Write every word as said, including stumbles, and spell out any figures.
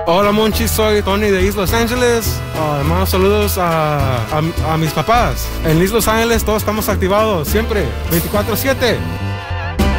Hola Monchi, soy Tony de East Los Ángeles. Uh, hermanos, saludos a, a, a mis papás. En East Los Ángeles todos estamos activados, siempre, veinticuatro siete.